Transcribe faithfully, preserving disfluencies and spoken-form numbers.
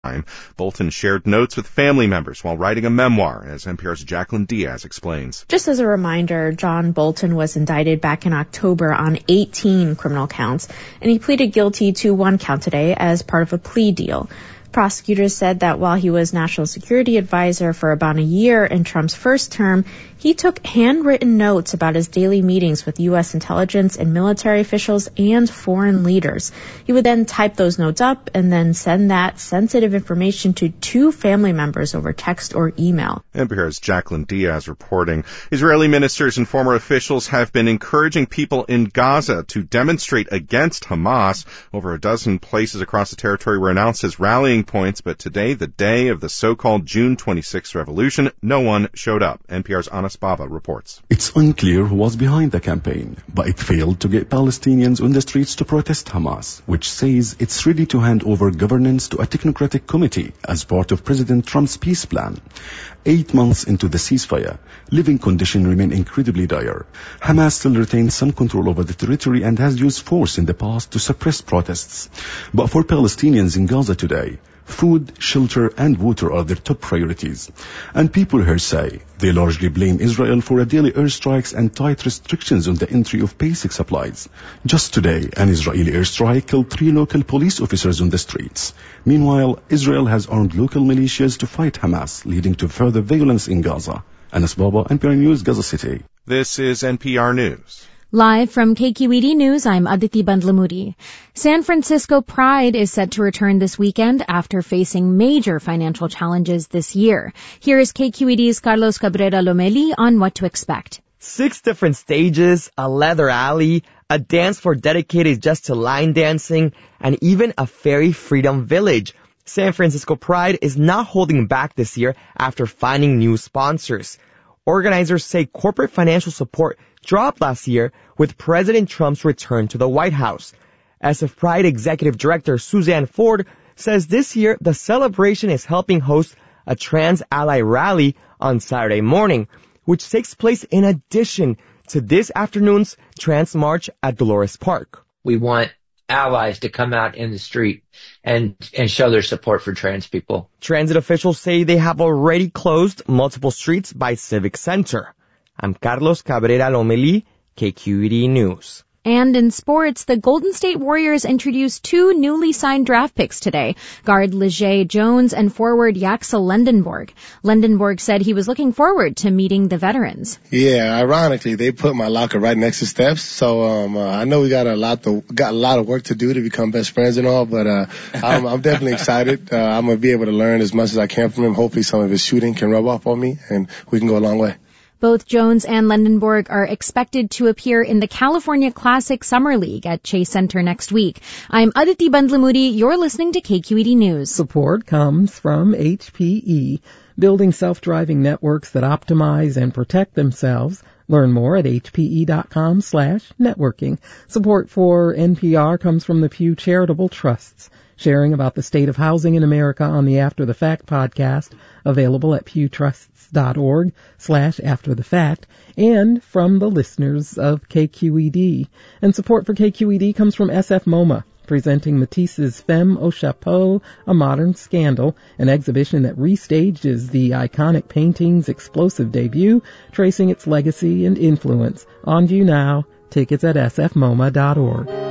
Bolton shared notes with family members while writing a memoir, as N P R's Jacqueline Diaz explains. Just as a reminder, John Bolton was indicted back in October on eighteen criminal counts, and he pleaded guilty to one count today as part of a plea deal. Prosecutors said that while he was national security advisor for about a year in Trump's first term, he took handwritten notes about his daily meetings with U S intelligence and military officials and foreign leaders. He would then type those notes up and then send that sensitive information to two family members over text or email. N P R's Jacqueline Diaz reporting. Israeli ministers and former officials have been encouraging people in Gaza to demonstrate against Hamas. Over a dozen places across the territory were announced as rallying points, but today, the day of the so-called June twenty-sixth revolution, no one showed up. N P R's Anas Baba reports. It's unclear who was behind the campaign, but it failed to get Palestinians on the streets to protest Hamas, which says it's ready to hand over governance to a technocratic committee as part of President Trump's peace plan. Eight months into the ceasefire, living conditions remain incredibly dire. Hamas still retains some control over the territory and has used force in the past to suppress protests. But for Palestinians in Gaza today, food, shelter, and water are their top priorities. And people here say they largely blame Israel for daily airstrikes and tight restrictions on the entry of basic supplies. Just today, an Israeli airstrike killed three local police officers on the streets. Meanwhile, Israel has armed local militias to fight Hamas, leading to further violence in Gaza. Anas Baba, N P R News, Gaza City. This is N P R News. Live from K Q E D News, I'm Aditi Bandlamudi. San Francisco Pride is set to return this weekend after facing major financial challenges this year. Here is K Q E D's Carlos Cabrera Lomeli on what to expect. Six different stages, a leather alley, a dance floor dedicated just to line dancing, and even a fairy freedom village. San Francisco Pride is not holding back this year after finding new sponsors. Organizers say corporate financial support dropped last year with President Trump's return to the White House. S F Pride Executive Director Suzanne Ford says this year the celebration is helping host a Trans Ally rally on Saturday morning, which takes place in addition to this afternoon's Trans March at Dolores Park. We want allies to come out in the street and, and show their support for trans people. Transit officials say they have already closed multiple streets by Civic Center. I'm Carlos Cabrera Lomeli, K Q E D News. And in sports, the Golden State Warriors introduced two newly signed draft picks today, guard Leger Jones and forward Yaxel Lendenborg. Lendenborg said he was looking forward to meeting the veterans. Yeah, ironically, they put my locker right next to Steph's, so um, uh, I know we got a lot to, got a lot of work to do to become best friends and all, but uh, I'm, I'm definitely excited. Uh, I'm going to be able to learn as much as I can from him. Hopefully some of his shooting can rub off on me, and we can go a long way. Both Jones and Lendenborg are expected to appear in the California Classic Summer League at Chase Center next week. I'm Aditi Bandlamudi. You're listening to K Q E D News. Support comes from H P E, building self-driving networks that optimize and protect themselves. Learn more at hpe.com slash networking. Support for N P R comes from the Pew Charitable Trusts, sharing about the state of housing in America on the After the Fact podcast, available at pewtrusts.org slash after the fact, and from the listeners of K Q E D. And support for K Q E D comes from S F MoMA, presenting Matisse's Femme au Chapeau, A Modern Scandal, an exhibition that restages the iconic painting's explosive debut, tracing its legacy and influence. On view now. Tickets at s f moma dot org.